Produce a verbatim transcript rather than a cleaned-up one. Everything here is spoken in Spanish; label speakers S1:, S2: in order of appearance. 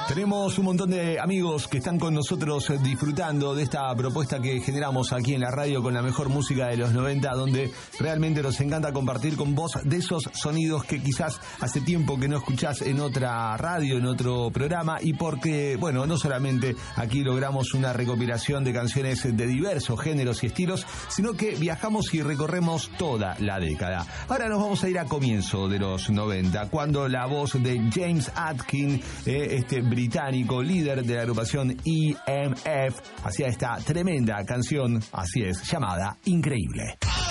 S1: Tenemos un montón de amigos que están con nosotros disfrutando de esta propuesta que generamos aquí en la radio con la mejor música de los noventa, donde realmente nos encanta compartir con vos de esos sonidos que quizás hace tiempo que no escuchás en otra radio, en otro programa, y porque, bueno, no solamente aquí logramos una recopilación de canciones de diversos géneros y estilos, sino que viajamos y recorremos toda la década. Ahora nos vamos a ir a comienzo de los noventa, cuando la voz de James Adkins, eh, este británico líder de la agrupación E M F, hacía esta tremenda canción, así es, llamada Increíble.